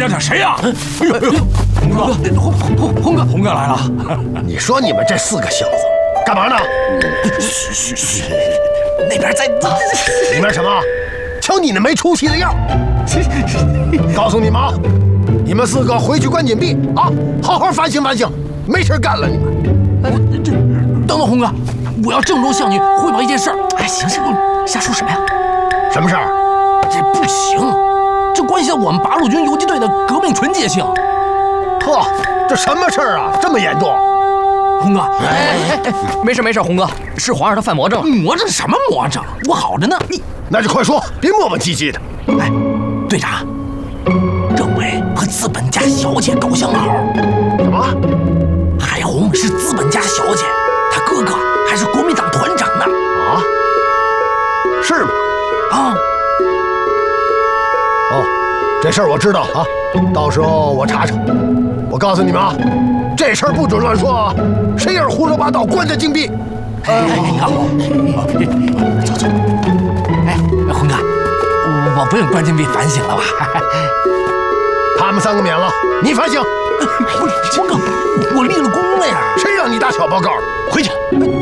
点点谁呀？哎呦，红哥来了！ 你说你们这4个小子干嘛呢？ 嘘，那边在里面什么？瞧你那没出息的样！告诉你们啊，你们4个回去关禁闭啊，好好反省反省，没事干了你们。 等等，红哥，我要郑重向你汇报一件事儿。哎，行，瞎说什么呀？ 什么事儿？ 这不行，这关系到我们八路军游击队的革命纯洁性。 呵，这什么事儿啊？这么严重？ 红哥， 没事，红哥，是皇上他犯魔怔了。 魔怔什么魔怔？我好着呢。 那就快说，别磨磨唧唧的。 哎，队长，政委和资本家小姐搞相好。 什么？ 海红是资本家小姐，她哥哥还是国民党团长呢。 啊？是吗？ 啊。 哦，这事儿我知道啊，到时候我查查。我告诉你们啊，这事儿不准乱说啊，谁要是胡说八道，关在禁闭。 好，走。哎，红哥，我不用关禁闭反省了吧？ 他们3个免了，你反省。 红哥，我立了功了呀！ 谁让你打小报告？ 回去。